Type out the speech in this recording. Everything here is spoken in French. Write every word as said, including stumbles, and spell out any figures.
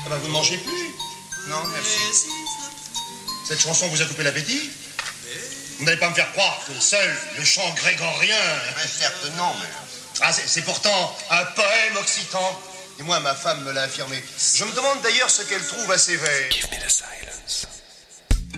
Ah bah vous ne mangez plus? Non, merci. Cette chanson vous a coupé l'appétit? Vous n'allez pas me faire croire que seul le chant grégorien... Mais certes, non, mais... Ah, c'est, c'est pourtant un poème occitan. Et moi, ma femme me l'a affirmé. Je me demande d'ailleurs ce qu'elle trouve à ces vers. Give me the sign.